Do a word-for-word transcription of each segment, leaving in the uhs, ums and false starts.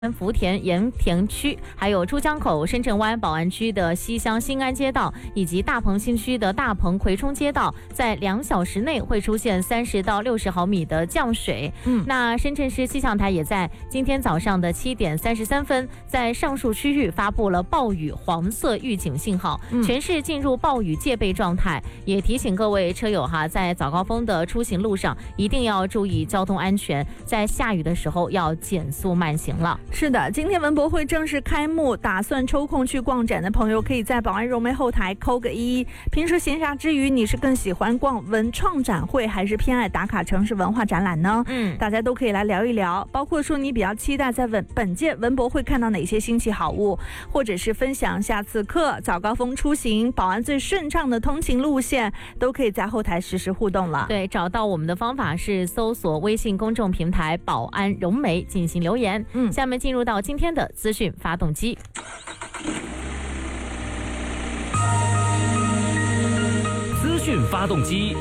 福田盐田区，还有珠江口、深圳湾宝安区的西乡新安街道，以及大鹏新区的大鹏葵冲街道，在两小时内会出现三十到六十毫米的降水。嗯，那深圳市气象台也在今天早上的七点三十三分，在上述区域发布了暴雨黄色预警信号，嗯、全市进入暴雨戒备状态。也提醒各位车友哈，在早高峰的出行路上一定要注意交通安全，在下雨的时候要减速慢行了。 是的，今天文博会正式开幕，打算抽空去逛展的朋友，可以在宝安融媒后台扣个一。平时闲暇之余，你是更喜欢逛文创展会，还是偏爱打卡城市文化展览呢？嗯，大家都可以来聊一聊，包括说你比较期待在本本届文博会看到哪些新奇好物，或者是分享下此刻早高峰出行宝安最顺畅的通勤路线，都可以在后台实时互动了。 对，找到我们的方法是搜索微信公众平台宝安融媒进行留言。嗯，下面进入到今天的资讯发动机。 资讯发动机。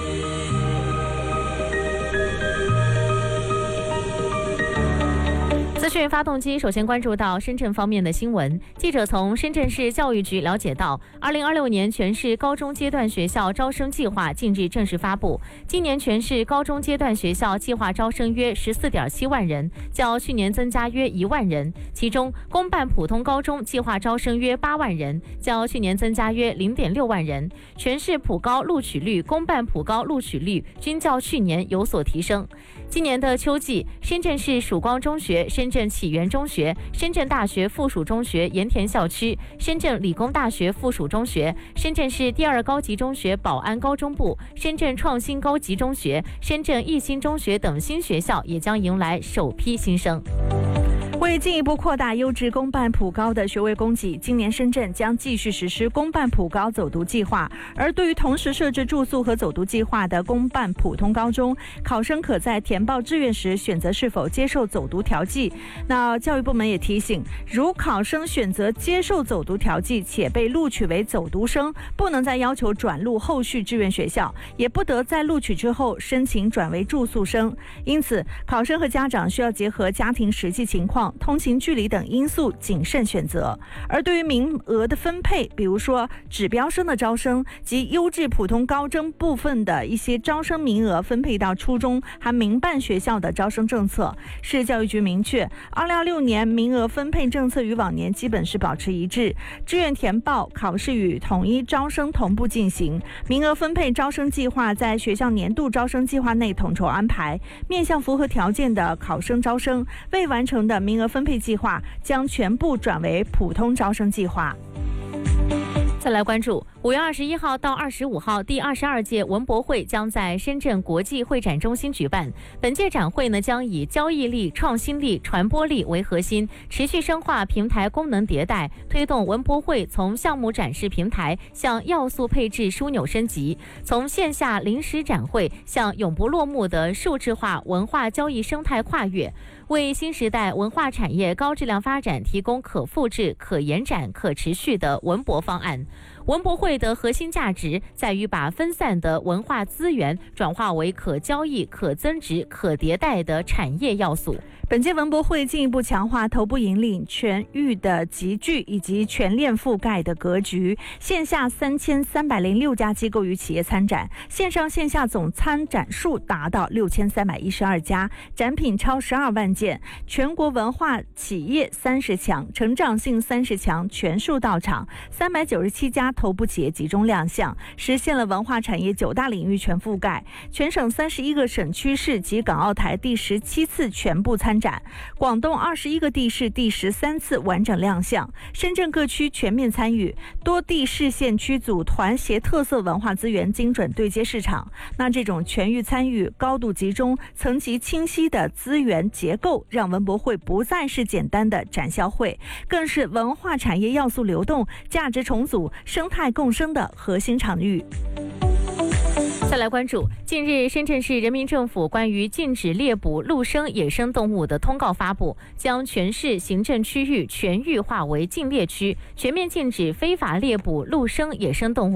资讯发动机首先关注到深圳方面的新闻。记者从深圳市教育局了解到，二零二六年全市高中阶段学校招生计划近日正式发布。今年全市高中阶段学校计划招生约十四点七万人，较去年增加约一万人。其中，公办普通高中计划招生约八万人，较去年增加约零点六万人。全市普高录取率、公办普高录取率均较去年有所提升。今年的秋季，深圳市曙光中学、深圳启源中学、深圳大学附属中学盐田校区、深圳理工大学附属中学、深圳市第二高级中学宝安高中部、深圳创新高级中学、深圳一新中学等新学校也将迎来首批新生。 为进一步扩大优质公办普高的学位供给，今年深圳将继续实施公办普高走读计划。而对于同时设置住宿和走读计划的公办普通高中，考生可在填报志愿时选择是否接受走读调剂。那教育部门也提醒，如考生选择接受走读调剂且被录取为走读生，不能再要求转入后续志愿学校，也不得在录取之后申请转为住宿生。因此，考生和家长需要结合家庭实际情况、通勤距离等因素谨慎选择。而对于名额的分配，比如说指标生的招生及优质普通高中部分的一些招生名额分配到初中和民办学校的招生政策，市教育局明确，二零二六年名额分配政策与往年基本是保持一致，志愿填报考试与统一招生同步进行，名额分配招生计划在学校年度招生计划内统筹安排，面向符合条件的考生招生，未完成的名额分配计划将全部转为普通招生计划。 再来关注五月二十一号到二十五号，第二十二届文博会将在深圳国际会展中心举办。本届展会呢，将以交易力、创新力、传播力为核心，持续深化平台功能迭代，推动文博会从项目展示平台向要素配置枢纽升级，从线下临时展会向永不落幕的数字化文化交易生态跨越，为新时代文化产业高质量发展提供可复制、可延展、可持续的文博方案。文博会的核心价值在于把分散的文化资源转化为可交易、可增值、可迭代的产业要素。 本届文博会进一步强化头部引领、全域的集聚以及全链覆盖的格局。线下三千三百零六家机构与企业参展，线上线下总参展数达到六千三百一十二家，展品超十二万件。全国文化企业三十强、成长性三十强全数到场，三百九十七家头部企业集中亮相，实现了文化产业九大领域全覆盖。全省三十一个省区市及港澳台第十七次全部参展，广东二十一个地市第十三次完整亮相，深圳各区全面参与，多地市县区组团携特色文化资源精准对接市场。那这种全域参与、高度集中、层级清晰的资源结构，让文博会不再是简单的展销会，更是文化产业要素流动、价值重组、生态共生的核心场域。 再来关注，近日深圳市人民政府关于禁止猎捕陆生野生动物的通告发布，将全市行政区域全域划为禁猎区，全面禁止非法猎捕陆生野生动物。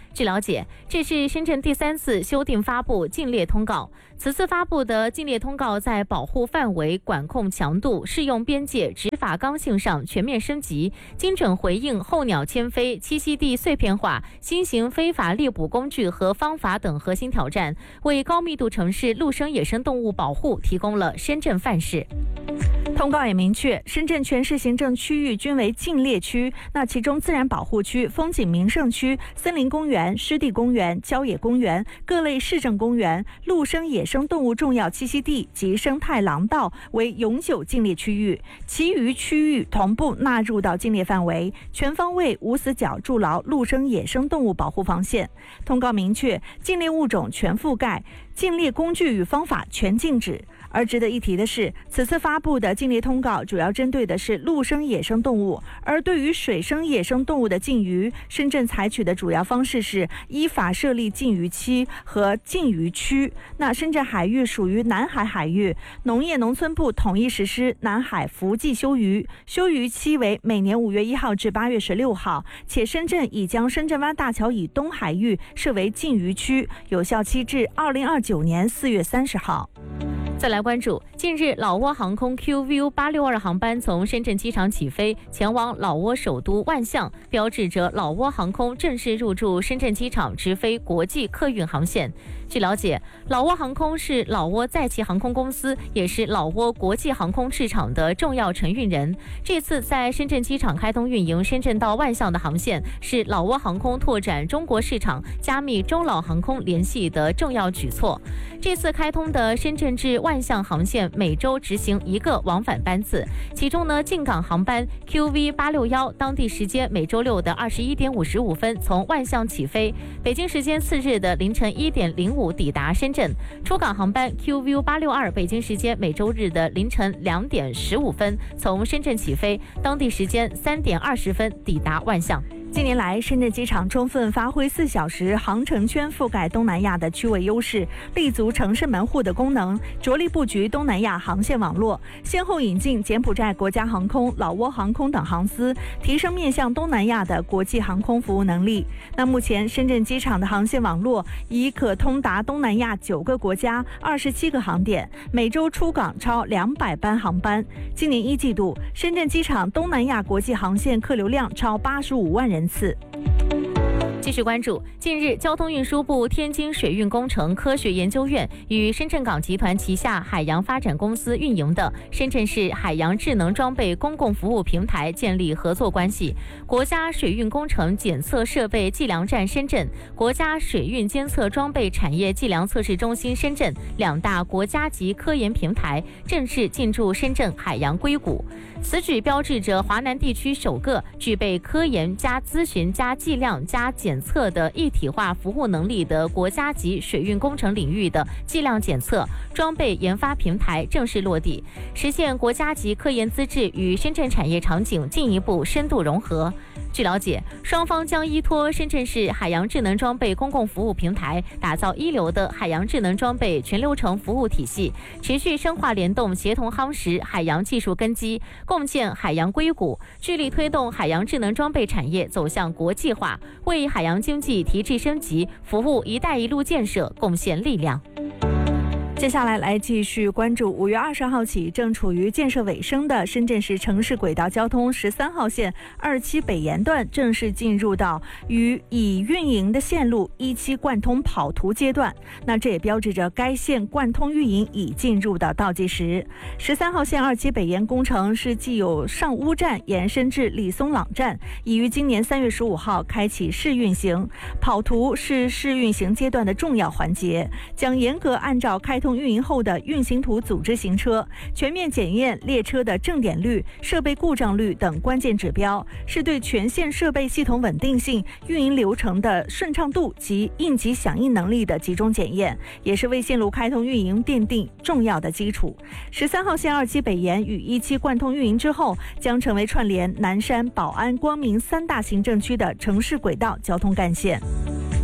据了解，这是深圳第三次修订发布禁猎通告。此次发布的禁猎通告在保护范围、管控强度、适用边界、执法刚性上全面升级，精准回应候鸟迁飞、栖息地碎片化、新型非法猎捕工具和方法等核心挑战，为高密度城市陆生野生动物保护提供了深圳范式。 通告也明确，深圳全市行政区域均为禁猎区，那其中自然保护区、风景名胜区、森林公园、湿地公园、郊野公园、各类市政公园、陆生野生动物重要栖息地及生态廊道为永久禁猎区域，其余区域同步纳入到禁猎范围，全方位无死角筑牢陆生野生动物保护防线。通告明确，禁猎物种全覆盖，禁猎工具与方法全禁止。而值得一提的是，此次发布的禁猎通告主要针对的是陆生野生动物，而对于水生野生动物的禁渔，深圳采取的主要方式是依法设立禁渔期和禁渔区。那深圳海域属于南海海域，农业农村部统一实施南海伏季休渔，休渔期为每年五月一号至八月十六号，且深圳已将深圳湾大桥以东海域设为禁渔区，有效期至二零二九年四月三十号。 再来关注，近日老挝航空 Q V 八六二航班从深圳机场起飞，前往老挝首都万象，标志着老挝航空正式入驻深圳机场，直飞国际客运航线。据了解，老挝航空是老挝在旗航空公司，也是老挝国际航空市场的重要承运人。这次在深圳机场开通运营深圳到万象的航线，是老挝航空拓展中国市场、加密中老航空联系的重要举措。这次开通的深圳至万象航线每周执行一个往返班次，其中呢，进港航班 Q V 八六一当地时间每周六的二十一点五十五分从万象起飞，北京时间次日的凌晨一点零五抵达深圳。出港航班 Q V 八六二北京时间每周日的凌晨两点十五分从深圳起飞，当地时间三点二十分抵达万象。 近年来，深圳机场充分发挥四小时航程圈覆盖东南亚的区位优势，立足城市门户的功能，着力布局东南亚航线网络，先后引进柬埔寨国家航空、老挝航空等航司，提升面向东南亚的国际航空服务能力。那目前，深圳机场的航线网络已可通达东南亚九个国家、二十七个航点，每周出港超两百班航班。今年一季度，深圳机场东南亚国际航线客流量超八十五万人次。 继续关注，近日，交通运输部天津水运工程科学研究院与深圳港集团旗下海洋发展公司运营的深圳市海洋智能装备公共服务平台建立合作关系。国家水运工程检测设备计量站深圳、国家水运监测装备产业计量测试中心深圳两大国家级科研平台正式进驻深圳海洋硅谷。此举标志着华南地区首个具备科研加咨询加计量加检测的一体化服务能力的国家级水运工程领域的计量检测装备研发平台正式落地，实现国家级科研资质与深圳产业场景进一步深度融合。据了解，双方将依托深圳市海洋智能装备公共服务平台，打造一流的海洋智能装备全流程服务体系，持续深化联动协同夯实海洋技术根基，共建海洋硅谷，致力推动海洋智能装备产业走向国际化，为海洋经济提质升级、服务“一带一路”建设贡献力量。 接下来来继续关注五月二十号起正处于建设尾声的深圳市城市轨道交通十三号线二期北延段正式进入到与已运营的线路一期贯通跑图阶段，那这也标志着该线贯通运营已进入到倒计时。十三号线二期北延工程是既有上乌站延伸至李松朗站，已于今年三月十五号开启试运行。跑图是试运行阶段的重要环节，将严格按照开通运营后的运行图组织行车，全面检验列车的正点率、设备故障率等关键指标，是对全线设备系统稳定性、运营流程的顺畅度及应急响应能力的集中检验，也是为线路开通运营奠定重要的基础。十三号线二期北延与一期贯通运营之后，将成为串联南山、宝安、光明三大行政区的城市轨道交通干线。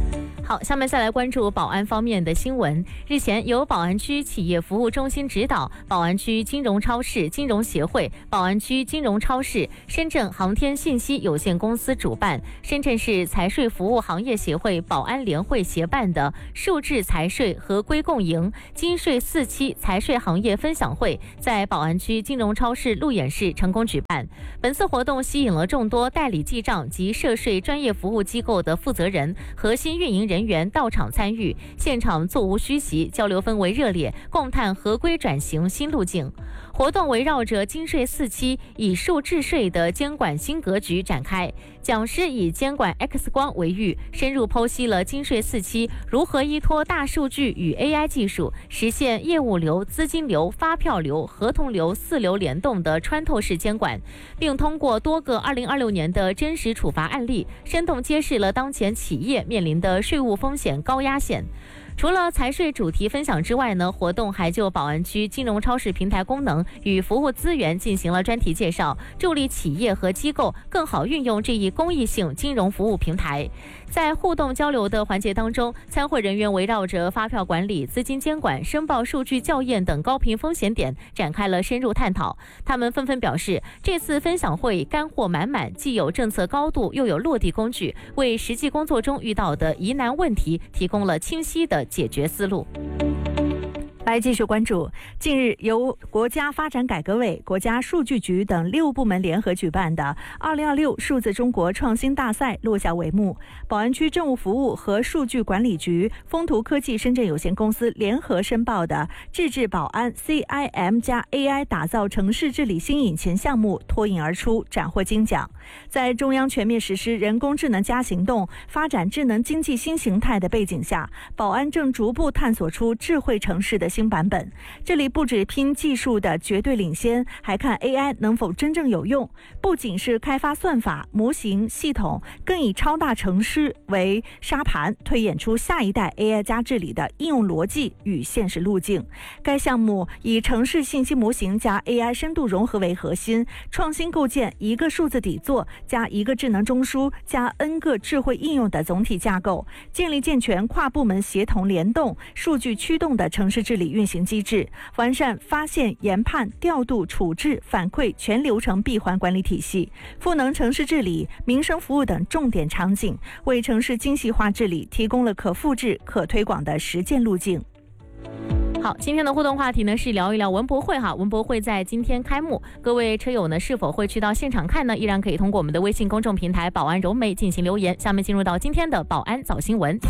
好，下面再来关注宝安方面的新闻。日前，由宝安区企业服务中心指导，宝安区金融超市金融协会、宝安区金融超市、深圳航天信息有限公司主办，深圳市财税服务行业协会宝安联会协办的数字财税合规共赢金税四期财税行业分享会，在宝安区金融超市路演室成功举办。本次活动吸引了众多代理记账及涉税专业服务机构的负责人、核心运营人员到场参与，现场座无虚席，交流氛围热烈，共探合规转型新路径。活动围绕着金税四期以数治税的监管新格局展开，讲师以监管 X 光为喻，深入剖析了金税四期如何依托大数据与 A I 技术，实现业务流、资金流、发票流、合同流四流联动的穿透式监管，并通过多个二零二六年的真实处罚案例，生动揭示了当前企业面临的税务风险高压线。除了财税主题分享之外呢，活动还就宝安区金融超市平台功能与服务资源进行了专题介绍，助力企业和机构更好运用这一公益性金融服务平台。在互动交流的环节当中，参会人员围绕着发票管理、资金监管、申报数据校验等高频风险点展开了深入探讨。他们纷纷表示，这次分享会干货满满，既有政策高度，又有落地工具，为实际工作中遇到的疑难问题提供了清晰的解决思路。 来继续关注，近日由国家发展改革委、国家数据局等六部门联合举办的二零二六数字中国创新大赛落下帷幕。宝安区政务服务和数据管理局、风图科技深圳有限公司联合申报的智智宝安 C I M 加 A I 打造城市治理新引擎项目脱颖而出，斩获金奖。在中央全面实施人工智能加行动、发展智能经济新形态的背景下，宝安正逐步探索出智慧城市的新版本。这里不只拼技术的绝对领先，还看 A I 能否真正有用。不仅是开发算法、模型、系统，更以超大城市为沙盘，推演出下一代 A I 加治理的应用逻辑与现实路径。该项目以城市信息模型加 A I 深度融合为核心，创新构建一个数字底座加一个智能中枢加 N 个智慧应用的总体架构，建立健全跨部门协同联动、数据驱动的城市治理运行机制，完善发现、研判、调度、处置、反馈全流程闭环管理体系，赋能城市治理、民生服务等重点场景，为城市精细化治理提供了可复制、可推广的实践路径。 好，今天的互动话题呢是聊一聊文博会哈，文博会在今天开幕，各位车友呢是否会去到现场看呢？依然可以通过我们的微信公众平台宝安柔媒进行留言。下面进入到今天的宝安早新闻。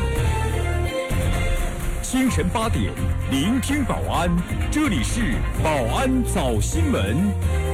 清晨八点，聆听宝安，这里是宝安早新闻。